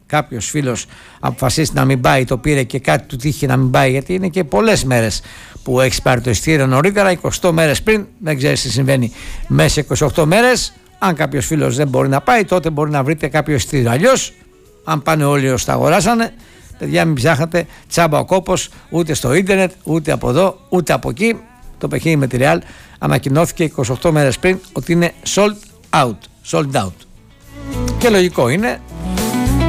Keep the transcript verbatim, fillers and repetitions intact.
κάποιος φίλος αποφασίσει να μην πάει, το πήρε και κάτι του τύχει να μην πάει, γιατί είναι και πολλές μέρες που έχεις πάρει το εισιτήριο νωρίτερα, είκοσι οκτώ μέρες πριν, δεν ξέρεις τι συμβαίνει μέσα σε είκοσι οκτώ μέρες. Αν κάποιος φίλος δεν μπορεί να πάει, τότε μπορεί να βρείτε κάποιο εισιτήριο. Αλλιώς, αν πάνε όλοι όσοι τα αγοράσανε, παιδιά, μην ψάχνετε, τσάμπα ο κόπος, ούτε στο ίντερνετ, ούτε από εδώ, ούτε από εκεί. Το παιχνίδι με τη Real ανακοινώθηκε είκοσι οκτώ μέρες πριν ότι είναι sold out. Sold out. Και λογικό είναι,